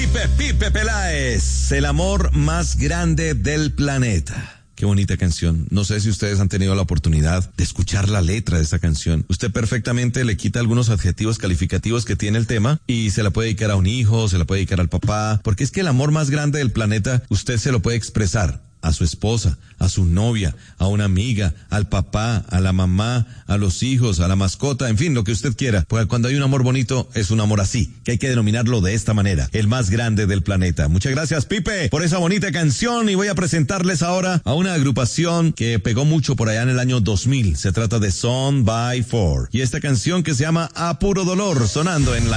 Pipe Peláez, el amor más grande del planeta. Qué bonita canción. No sé si ustedes han tenido la oportunidad de escuchar la letra de esta canción. Usted perfectamente le quita algunos adjetivos calificativos que tiene el tema y se la puede dedicar a un hijo, se la puede dedicar al papá, porque es que el amor más grande del planeta usted se lo puede expresar a su esposa, a su novia, a una amiga, al papá, a la mamá, a los hijos, a la mascota, en fin, lo que usted quiera. Porque cuando hay un amor bonito, es un amor así, que hay que denominarlo de esta manera, el más grande del planeta. Muchas gracias, Pipe, por esa bonita canción, y voy a presentarles ahora a una agrupación que pegó mucho por allá en el año 2000. Se trata de Son by Four, y esta canción que se llama A Puro Dolor, sonando en la